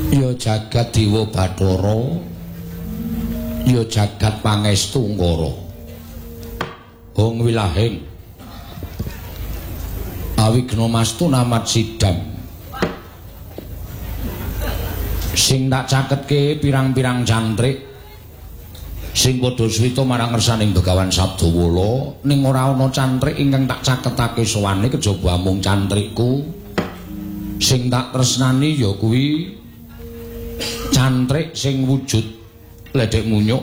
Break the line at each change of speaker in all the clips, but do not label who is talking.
Ya jagat Dewa Bathara, ya jagat pangestu ngkara. Hong wilahing awigna mastu namat sidam. Sing tak caketke pirang-pirang cantrik sing padha swita marang ngersaning Begawan Sabdawala, ning ora ana cantrik ingkang tak caketake sowane kejaba mung cantrikku. Sing tak tresnani ya kuwi cantrik sing wujud ledek munyuk.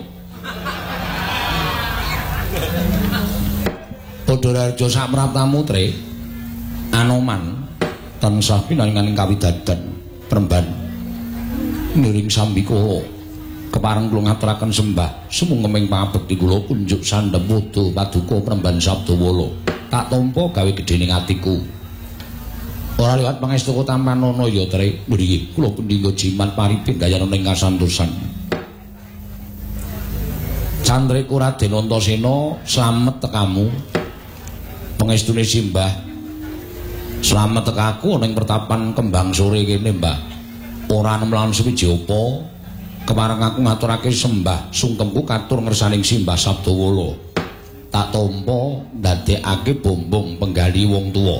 Padha raja sak praptamutre Anoman tansah pinanganing kawidadan Premban niring sambika kepareng kula ngaturaken sembah sumungkeming pangabekti kula kunjuk sandhem wada paduka Premban Sabdawala tak tampa gawe gedhening atiku ora liwat pangestu Tamanana ya Tri mriki kula pendhingga jimat paripin gayana ning kasantosan Candriku Raden Antasena slamet tekamu pangestune simbah slamet tekaku ning pertapan Kembang Sore kene Mbah ora nemlawan suwiji apa kepareng aku ngaturake sembah sungkemku katur ngersaning simbah Sabdawala tak tampa ndadekake bombong penggali wong tuwa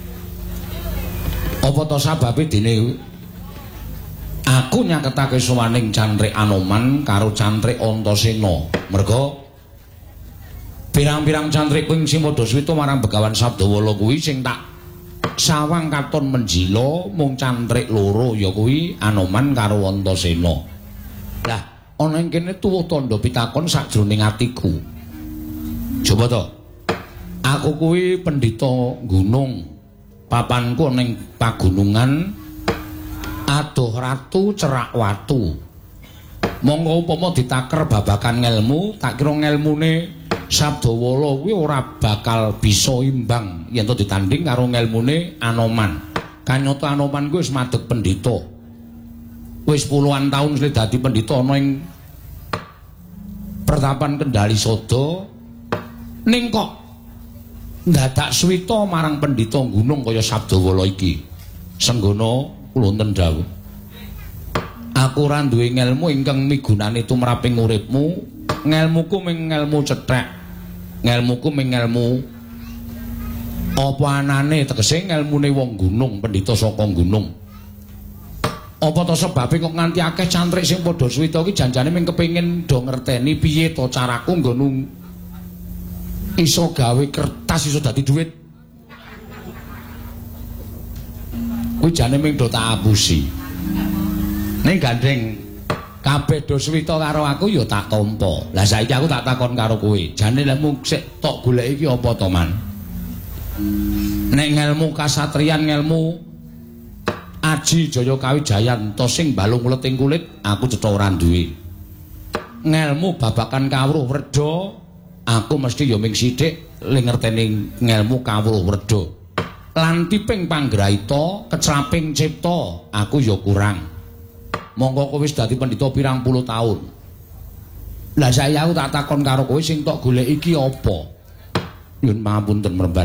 apa to sababe dene aku nyaketake sowaning Cantrik Anoman karo Cantrik Antasena merga pirang-pirang cantrik kuwi sing padha swita marang Begawan Sabdawala kuwi sing tak sawang katon menjila mung cantrik loro ya kuwi Anoman karo Antasena. Lah ana ing kene tuwuh tandha pitakon sakjroning atiku. Coba to. Aku kuwi pendhita gunung. Papanku ning pagunungan adoh ratu cerak watu. Monggo upama ditaker babakan ngelmu, tak kira ngelmune Sabdawala kuwi ora bakal bisa imbang yen to ditanding karo ngelmune Anoman. Kanyata Anoman kuwi wis madeg pendhita. Wis puluhan taun wis dadi pendhita ana ing pertapan Kendali Sada. Ning kok ndadak swita marang pendhita gunung kaya Sabdawala iki. Senggana kula wonten dawuh. Aku ora duwe ngelmu ingkang migunani tumraping uripmu. Ngelmuku ming ngelmu cethek. Ngelmuku ming ngelmu apa anane tegese ngelmune wong gunung, pendhita saka gunung. Apa to sebabe kok nganti akeh cantrik sing padha swita iki janjane ming kepengin do ngerteni piye to caraku nggo iso gawe kertas iso dadi dhuwit. Kuwi jane ming do tak apusi. Ning gandeng kabeh do swita karo aku ya tak tampa. Lah saiki aku tak takon karo kowe, jane lemu sik tok golek iki apa to, Man? Nek ngelmu kasatriyan, ngelmu Aji Jaya Kawijayan to sing balung leting kulit, aku cetha ora duwe. Ngelmu babakan kawruh werda, aku mesti ya ming sithik ling ngerteni ngelmu kawruh werda. Lan tiping panggraita, kecraping cipta, aku ya kurang. Monggo kowe wis dadi pendhita pirang puluh taun. Lah saiki aku tak takon karo kowe sing tok golek iki apa? Nyuwun pangapunten Mremban.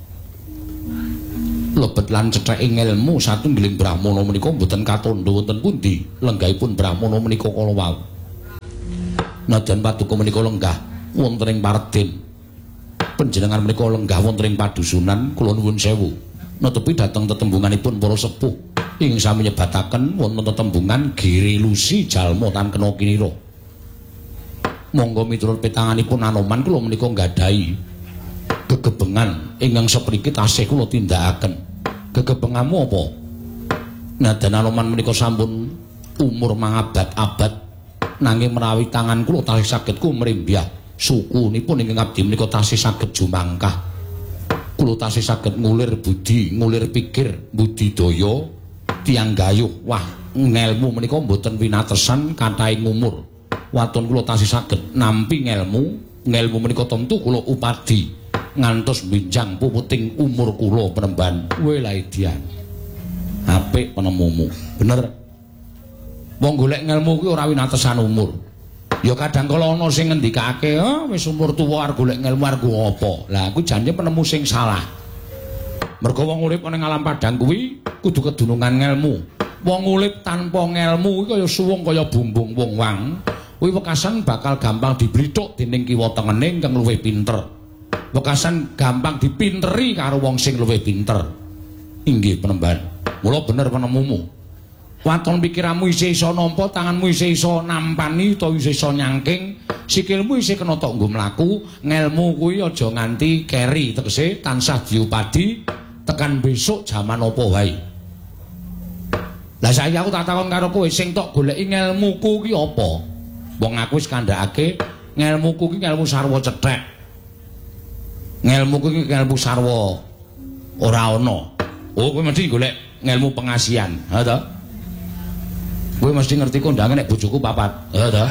Lebet lan cetheke ngelmu satunggiling Brahmana menika mboten katandha wonten pundi lenggahipun Brahmana menika kala wau. Nadyan paduka menika lenggah wonten ing Parden. Panjenengan menika lenggah wonten ing padusunan, kula nuwun sewu. Netepi dhateng tetembunganipun para sepuh ing sami nyebataken wonten tetembungan Giri Lusi jalma tan kena kinira. Monggo miturut petanganipun Anoman kula menika nggadahi gegebengan ingkang sepriki tasih kula tindakaken. Gegebenganmu apa? Nadyan Anoman menika sampun umur mangabad-abad nanging menawi tangan kula tasih saged kumrimbyah sukunipun ingkang abdi menika tasih saged jumangkah. Kula tasih saged ngulir budi, ngulir pikir, budidaya tiyang gayuh. Wah, ngelmu menika mboten winatesan kathahing umur. Waton kula tasih saged nampi ngelmu. Ngelmu menika tentu kula upadi ngantos benjang puputing umur kula Premban. Welaidian. Apik penemumu. Bener. Wong golek ngelmu kuwi ora winatesan umur. Ya kadang kala ana sing ngendikake, wis umur tuwa arep golek ngelmu arep apa. Lah kuwi jane penemu sing salah. Mergo wong urip ning alam padang kuwi kudu kedunungan ngelmu. Wong urip tanpa ngelmu kaya suwung kaya bumbung wong wang. Kuwi wekasan bakal gampang diblithuk dening kiwa tengene ingkang luwih pinter. Wekasan gampang dipinteri karo wong sing luwih pinter. Inggih penemban. Mula bener penemumu. Waton pikiranmu isih iso nampa, tanganmu isih iso nampani utawa isih iso nyangking, sikilmu isih kena tok nggo mlaku, ngelmu kuwi aja nganti keri tegese tansah diupadi tekan besok jaman apa wae. Lah saiki aku tak takon karo kowe sing tok goleki ngelmuku ki apa? Wong aku wis kandhakake ngelmuku ki ngelmu sarwa cethek. Ngelmuku ki ngelmu sarwa ora ana. Oh kowe mesti golek ngelmu pengasihan, ha to? Kowe mesti ngerti kondangan nek bojoku papat, ha to?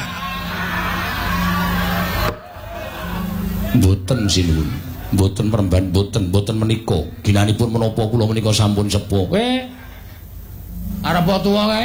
Mboten sinuwun. Mboten peremban, mboten menika. Ginanipun menapa kula menika sampun sepuh. Arep tuwa kae?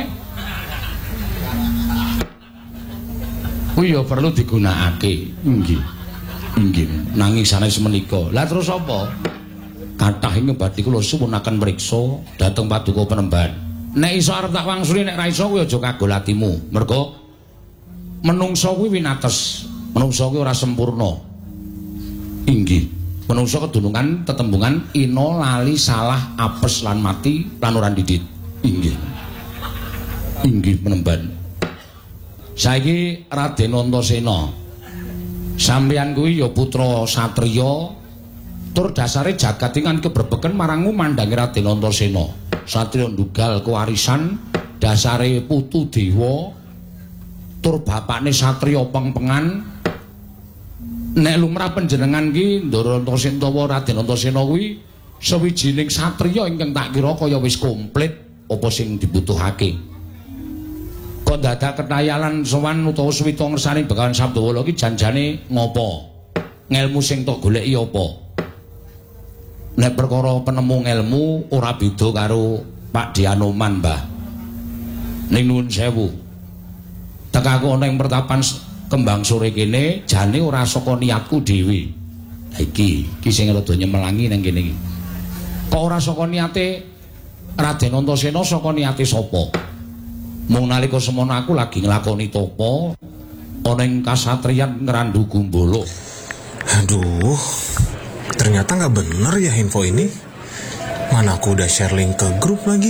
Kuwi ya perlu digunakake. Nggih. Nggih. Nanging sanes menika. Lah terus apa? Kathah ing badhe kula suwunaken mriksa dhateng paduka penemban. Nek iso arep tak wangsuli, nek ra iso kuwi aja kagol atimu. Merga menungsa kuwi winates. Menungsa kuwi ora sempurna. Inggih. Menungsa kedunungan tetembungan ina lali salah apes lan mati lan ora didit. Inggih. Inggih penemban. Saiki Raden Antasena. Sampeyan kuwi ya putra satriya tur dasare jagat ingkang keberbeken marangmu mandangi Raden Antasena. Satriya ndugal kewarisan, dasare putu dewa tur bapakne satriya peng-pengan. Nek lumrah panjenengan ki Ndara Antasena utawa Raden Antasena kuwi sawijining satriya ingkang tak kira kaya wis komplit apa sing dibutuhake. Kok dadak ketayalan sowan utawa suwita ngersani Begawan Sabdawala iki janjane ngopo? Ngelmu sing tok goleki apa? Nek perkara penemu ngelmu ora beda karo Pak Dianoman, Mbah. Ning nuwun sewu. Tekaku ana ing pertapan Kembang Sore kene jane ora saka niatku dhewe. Lah iki sing rada nyemelangi nang kene iki. Kok ora saka niate Raden Antasena, saka niate sapa? Mung nalika semono aku lagi nglakoni tapa ana ing kasatriyan Ngrandu Gumbala.
Aduh, ternyata nggak bener ya info ini. Mana aku udah share link ke grup lagi.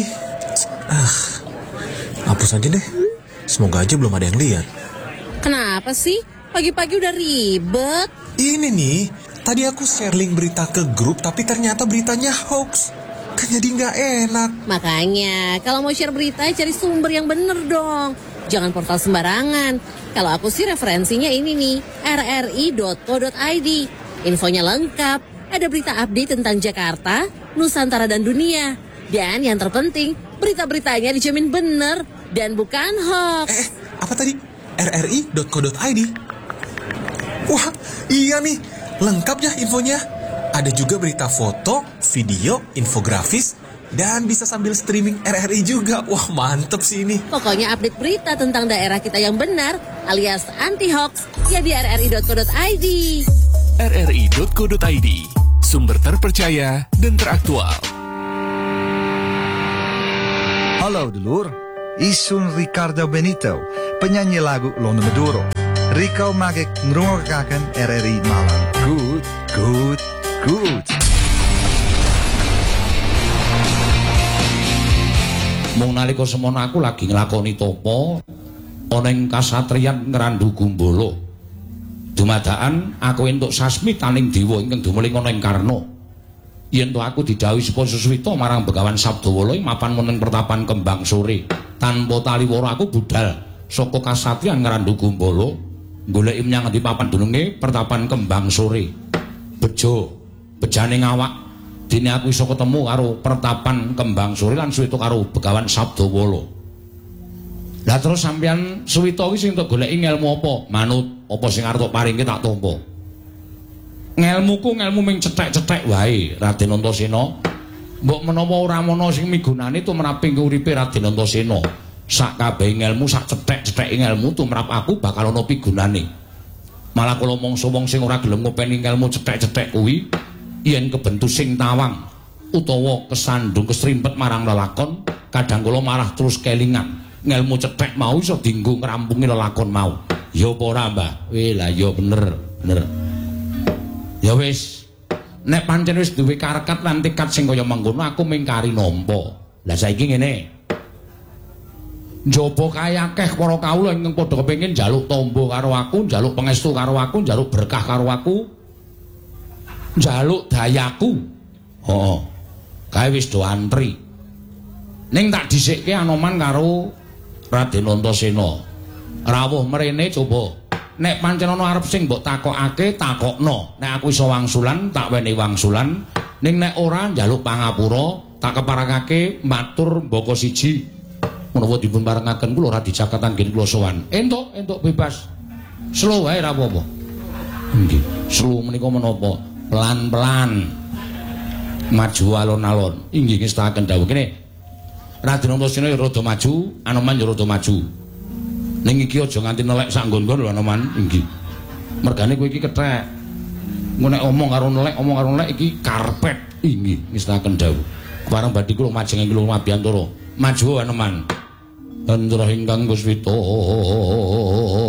Hapus aja deh. Semoga aja belum ada yang lihat.
Kenapa sih? Pagi-pagi udah ribet.
Ini nih, tadi aku share link berita ke grup tapi ternyata beritanya hoax. Kan jadi nggak enak.
Makanya, kalau mau share berita cari sumber yang bener dong. Jangan portal sembarangan. Kalau aku sih referensinya ini nih, rri.co.id. Infonya lengkap, ada berita update tentang Jakarta, Nusantara dan dunia. Dan yang terpenting, berita-beritanya dijamin bener dan bukan hoax.
Apa tadi? rri.co.id. Wah, iya nih, lengkap ya infonya. Ada juga berita foto, video, infografis, dan bisa sambil streaming RRI juga. Wah, mantep sih ini.
Pokoknya update berita tentang daerah kita yang benar, alias anti-hoax, ya di rri.co.id.
rri.co.id, sumber terpercaya dan teraktual.
Halo dulur, isun Ricardo Benito, penyanyi lagu Londo Maduro. Rico mag ik ngrungokkaken RRI Malang. Goed, goed, goed.
Mung nalika semono aku lagi nglakoni tapa ana ing kasatriyan Ngrandu Gumbala. Dumadakan aku entuk sasmitaning dewa ingkang dumuling ana ing Karna. Yen to aku didhawuhi sapa Suswita marang Begawan Sabdawala mapan wonten pertapan Kembang Sore, tanpa taliwara aku budal saka kasatriyan Ngrandu Gumbala goleki menyang ngendi papan dununge pertapan Kembang Sore. Bejo, bejane ngawak dene aku iso ketemu karo pertapan Kembang Sore lan suwita karo Begawan Sabdawala. Lah terus sampeyan suwita iki sing tok goleki ngelmu apa? Manut apa sing arep paringke tak tampa. Ngelmuku ngelmu ming cethek-cethek wae, Raden Antasena. Mbok menawa ora ana sing migunani tumraping uripe Raden Antasena. Sak kabeh ngelmu, sak cethek-cetheke ngelmu tumrap aku bakal ana pigunane. Malah kula mangsa wong sing ora gelem ngopeni ngelmu cethek-cethek kuwi yen kebentu sing tawang utawa kesandung kesrimpet marang lelakon, kadang kula marah terus kelingan. Ngelmu cethek mau iso dienggo ngrampungi lelakon mau. Ya apa ora, Mbah? Lah ya bener. Ya wis. Nek pancen wis duwe karekat lan tekad sing kaya mengkono, aku mingkari nampa. Lah saiki ngene. Njaba kae akeh para kawula ingkang padha kepengin njaluk tombo karo aku, njaluk pangestu karo aku, njaluk berkah karo aku. Njaluk dayaku. Heeh. Kae wis do antri. Ning tak dhisikke Anoman karo Raden Antasena. Rawuh mrene coba. Nek pancen ana arep sing mbok takokake, takokno. Nek aku iso wangsulan, tak wenehi wangsulan. Ning nek ora njaluk pangapura, tak keparengake matur mbaka siji. Menawa dipun parengaken kula ora dicakatan nggih kula sowan. Entuk bebas. Slow wae ora apa-apa. Nggih. Slow menika menapa? Pelan-pelan. Maju alon-alon. Inggih ngestaken dawuh kene. Raden Antasena ya rada maju, Anoman ya rada maju. Ning iki aja nganti nelek sak nggon-nggon lho Anoman. Inggih. Mergane kowe iki kethek. Engko nek omong karo nelek iki karpet. Inggih ngestaken dawuh. Kepareng badhe kula majeng ing kula Mabiyantara. Maju Anoman. Andra ingkang Guswita